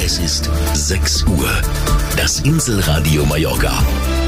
Es ist 6 Uhr. Das Inselradio Mallorca.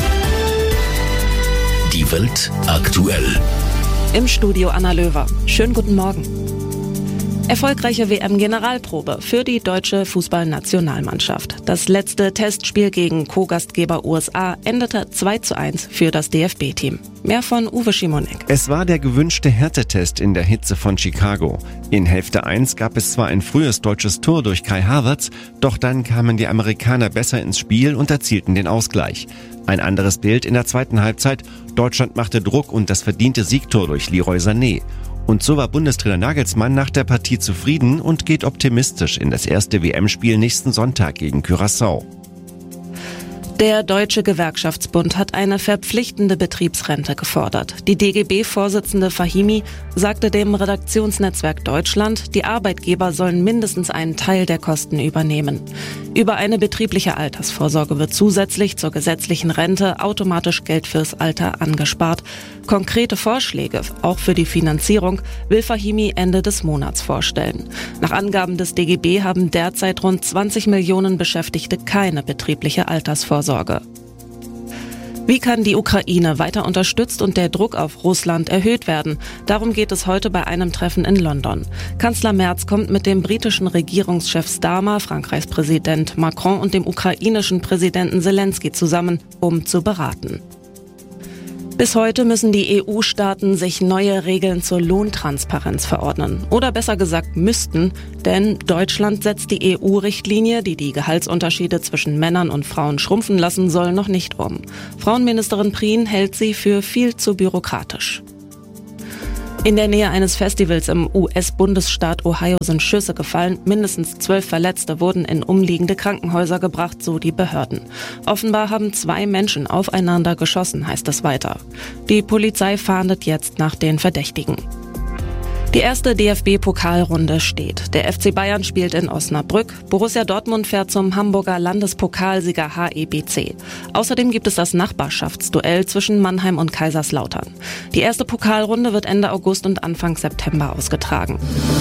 Die Welt aktuell. Im Studio Anna Löwer. Schönen guten Morgen. Erfolgreiche WM-Generalprobe für die deutsche Fußballnationalmannschaft. Das letzte Testspiel gegen Co-Gastgeber USA endete 2:1 für das DFB-Team. Mehr von Uwe Schimonek. Es war der gewünschte Härtetest in der Hitze von Chicago. In Hälfte 1 gab es zwar ein frühes deutsches Tor durch Kai Havertz, doch dann kamen die Amerikaner besser ins Spiel und erzielten den Ausgleich. Ein anderes Bild in der zweiten Halbzeit. Deutschland machte Druck und das verdiente Siegtor durch Leroy Sané. Und so war Bundestrainer Nagelsmann nach der Partie zufrieden und geht optimistisch in das erste WM-Spiel nächsten Sonntag gegen Curaçao. Der Deutsche Gewerkschaftsbund hat eine verpflichtende Betriebsrente gefordert. Die DGB-Vorsitzende Fahimi sagte dem Redaktionsnetzwerk Deutschland, die Arbeitgeber sollen mindestens einen Teil der Kosten übernehmen. Über eine betriebliche Altersvorsorge wird zusätzlich zur gesetzlichen Rente automatisch Geld fürs Alter angespart. Konkrete Vorschläge, auch für die Finanzierung, will Fahimi Ende des Monats vorstellen. Nach Angaben des DGB haben derzeit rund 20 Millionen Beschäftigte keine betriebliche Altersvorsorge. Wie kann die Ukraine weiter unterstützt und der Druck auf Russland erhöht werden? Darum geht es heute bei einem Treffen in London. Kanzler Merz kommt mit dem britischen Regierungschef Starmer, Frankreichs Präsident Macron und dem ukrainischen Präsidenten Zelensky zusammen, um zu beraten. Bis heute müssen die EU-Staaten sich neue Regeln zur Lohntransparenz verordnen. Oder besser gesagt müssten, denn Deutschland setzt die EU-Richtlinie, die die Gehaltsunterschiede zwischen Männern und Frauen schrumpfen lassen soll, noch nicht um. Frauenministerin Prien hält sie für viel zu bürokratisch. In der Nähe eines Festivals im US-Bundesstaat Ohio sind Schüsse gefallen. Mindestens 12 Verletzte wurden in umliegende Krankenhäuser gebracht, so die Behörden. Offenbar haben 2 Menschen aufeinander geschossen, heißt es weiter. Die Polizei fahndet jetzt nach den Verdächtigen. Die erste DFB-Pokalrunde steht. Der FC Bayern spielt in Osnabrück. Borussia Dortmund fährt zum Hamburger Landespokalsieger HEBC. Außerdem gibt es das Nachbarschaftsduell zwischen Mannheim und Kaiserslautern. Die erste Pokalrunde wird Ende August und Anfang September ausgetragen.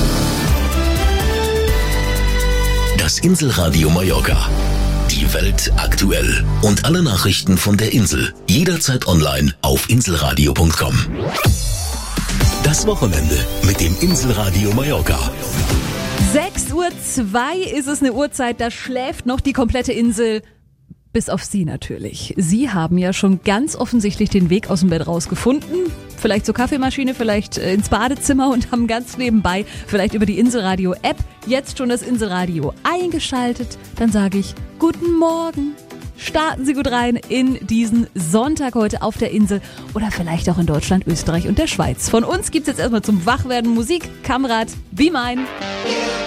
Das Inselradio Mallorca. Die Welt aktuell. Und alle Nachrichten von der Insel. Jederzeit online auf inselradio.com. Das Wochenende mit dem Inselradio Mallorca. 6:02 Uhr ist es, eine Uhrzeit, da schläft noch die komplette Insel. Bis auf Sie natürlich. Sie haben ja schon ganz offensichtlich den Weg aus dem Bett rausgefunden. Vielleicht zur Kaffeemaschine, vielleicht ins Badezimmer und haben ganz nebenbei, vielleicht über die Inselradio-App, jetzt schon das Inselradio eingeschaltet. Dann sage ich, guten Morgen. Starten Sie gut rein in diesen Sonntag heute auf der Insel oder vielleicht auch in Deutschland, Österreich und der Schweiz. Von uns gibt's jetzt erstmal zum Wachwerden Musik. Kamrat, Be Mine.